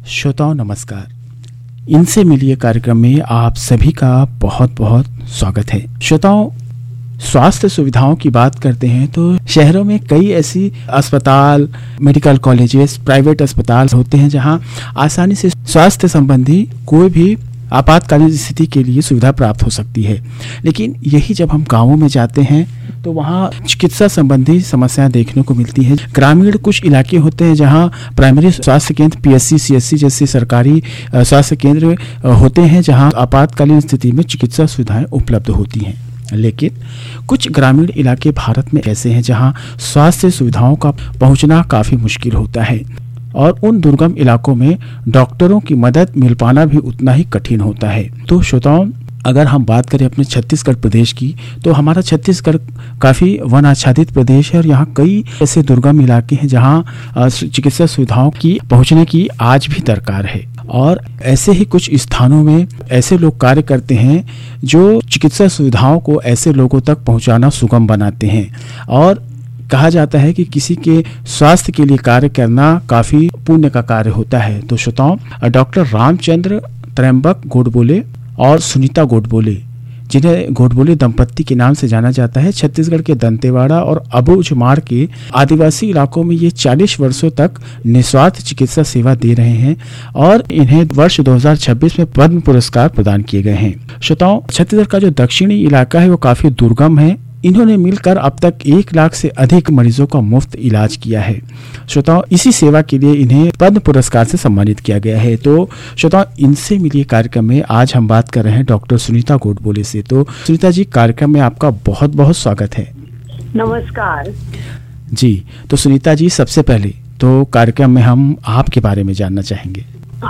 श्रोताओं नमस्कार। इनसे मिलिए कार्यक्रम में आप सभी का बहुत बहुत स्वागत है। श्रोताओं, स्वास्थ्य सुविधाओं की बात करते हैं तो शहरों में कई ऐसी अस्पताल, मेडिकल कॉलेजेस, प्राइवेट अस्पताल होते हैं जहां आसानी से स्वास्थ्य संबंधी कोई भी आपातकालीन स्थिति के लिए सुविधा प्राप्त हो सकती है। लेकिन यही जब हम गांवों में जाते हैं तो वहाँ चिकित्सा संबंधी समस्याएं देखने को मिलती हैं। ग्रामीण कुछ इलाके होते हैं जहाँ प्राइमरी स्वास्थ्य केंद्र, पीएचसी, सीएचसी जैसे सरकारी स्वास्थ्य केंद्र होते हैं जहाँ आपातकालीन स्थिति में चिकित्सा सुविधाएं उपलब्ध होती हैं। लेकिन कुछ ग्रामीण इलाके भारत में ऐसे हैं जहाँ स्वास्थ्य सुविधाओं का पहुँचना काफ़ी मुश्किल होता है और उन दुर्गम इलाकों में डॉक्टरों की मदद मिल पाना भी उतना ही कठिन होता है। तो श्रोताओं, अगर हम बात करें अपने छत्तीसगढ़ प्रदेश की तो हमारा छत्तीसगढ़ काफ़ी वन आच्छादित प्रदेश है और यहाँ कई ऐसे दुर्गम इलाके हैं जहाँ चिकित्सा सुविधाओं की पहुँचने की आज भी दरकार है। और ऐसे ही कुछ स्थानों में ऐसे लोग कार्य करते हैं जो चिकित्सा सुविधाओं को ऐसे लोगों तक पहुँचाना सुगम बनाते हैं। और कहा जाता है कि किसी के स्वास्थ्य के लिए कार्य करना काफ़ी पुण्य का कार्य होता है। तो श्रोताओं, डॉक्टर रामचंद्र त्रयंबक गोडबोले और सुनीता गोडबोले, जिन्हें गोडबोले दंपत्ति के नाम से जाना जाता है, छत्तीसगढ़ के दंतेवाड़ा और अबूझमाड़ के आदिवासी इलाकों में ये 40 वर्षों तक निस्वार्थ चिकित्सा सेवा दे रहे हैं और इन्हें वर्ष 2026 में पद्म पुरस्कार प्रदान किए गए हैं। श्रोताओं, छत्तीसगढ़ का जो दक्षिणी इलाका है वो काफी दुर्गम है। इन्होंने मिलकर अब तक 1 लाख से अधिक मरीजों का मुफ्त इलाज किया है। श्रोताओं, इसी सेवा के लिए इन्हें पद्म पुरस्कार से सम्मानित किया गया है। तो श्रोताओं, इनसे मिलिए कार्यक्रम में आज हम बात कर रहे हैं डॉक्टर सुनीता गोडबोले से। तो सुनीता जी, कार्यक्रम में आपका बहुत बहुत स्वागत है। नमस्कार जी। तो सुनीता जी, सबसे पहले तो कार्यक्रम में हम आपके बारे में जानना चाहेंगे।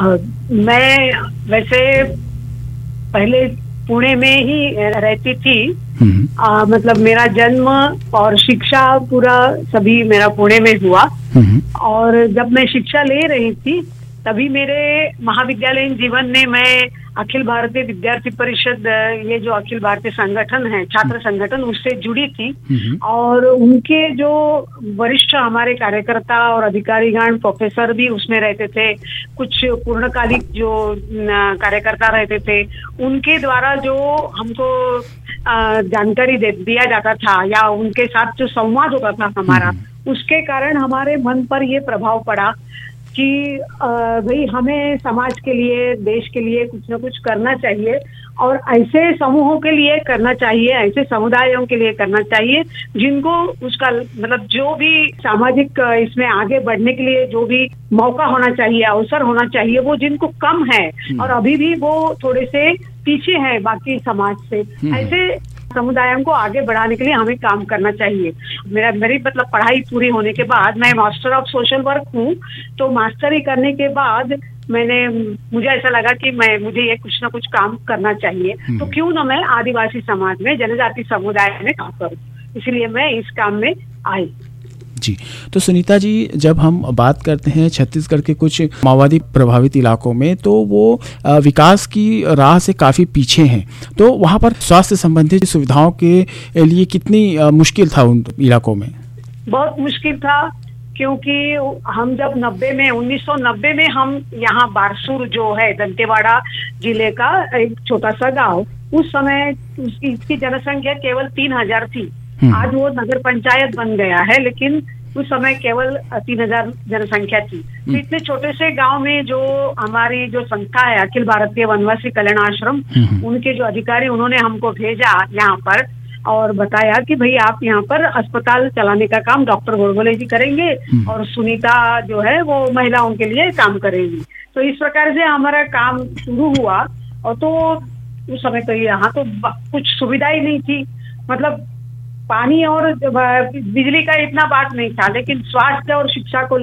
मैं वैसे पहले पुणे में ही रहती थी। मतलब मेरा जन्म और शिक्षा पूरा सभी मेरा पुणे में हुआ। और जब मैं शिक्षा ले रही थी तभी मेरे महाविद्यालयीन जीवन में मैं अखिल भारतीय विद्यार्थी परिषद, ये जो अखिल भारतीय संगठन है, छात्र संगठन, उससे जुड़ी थी। और उनके जो वरिष्ठ हमारे कार्यकर्ता और अधिकारीगण, प्रोफेसर भी उसमें रहते थे। कुछ पूर्णकालिक जो कार्यकर्ता रहते थे, उनके द्वारा जो हमको जानकारी दिया जाता था या उनके साथ जो संवाद होता था हमारा, उसके कारण हमारे मन पर ये प्रभाव पड़ा कि भाई हमें समाज के लिए, देश के लिए कुछ ना कुछ करना चाहिए और ऐसे समूहों के लिए करना चाहिए, ऐसे समुदायों के लिए करना चाहिए जिनको उसका मतलब जो भी सामाजिक इसमें आगे बढ़ने के लिए जो भी मौका होना चाहिए, अवसर होना चाहिए, वो जिनको कम है और अभी भी वो थोड़े से पीछे है बाकी समाज से, ऐसे समुदायों को आगे बढ़ाने के लिए हमें काम करना चाहिए। मेरी मतलब पढ़ाई पूरी होने के बाद मैं मास्टर ऑफ सोशल वर्क हूँ। तो मास्टरी करने के बाद मुझे ऐसा लगा कि मुझे ये कुछ ना कुछ काम करना चाहिए। तो क्यों ना मैं आदिवासी समाज में, जनजाति समुदाय में काम करूँ, इसलिए मैं इस काम में आई। जी। तो सुनीता जी, जब हम बात करते हैं छत्तीसगढ़ के कुछ माओवादी प्रभावित इलाकों में, तो वो विकास की राह से काफ़ी पीछे हैं। तो वहाँ पर स्वास्थ्य संबंधी सुविधाओं के लिए कितनी मुश्किल था उन इलाकों में? बहुत मुश्किल था, क्योंकि हम जब 1990 में हम यहाँ बारसूर जो है दंतेवाड़ा जिले का एक छोटा सा गाँव, उस समय इसकी जनसंख्या केवल 3000 थी। आज वो नगर पंचायत बन गया है, लेकिन उस समय केवल 3000 जनसंख्या थी। तो इतने छोटे से गांव में जो हमारी जो संस्था है अखिल भारतीय वनवासी कल्याण आश्रम, उनके जो अधिकारी, उन्होंने हमको भेजा यहाँ पर और बताया कि भाई आप यहाँ पर अस्पताल चलाने का काम डॉक्टर गोडबोले जी करेंगे और सुनीता जो है वो महिलाओं के लिए काम करेंगी। तो इस प्रकार से हमारा काम शुरू हुआ। और तो उस समय तो यहाँ तो कुछ सुविधा ही नहीं थी, मतलब पानी और बिजली का इतना बात नहीं था, लेकिन स्वास्थ्य और शिक्षा को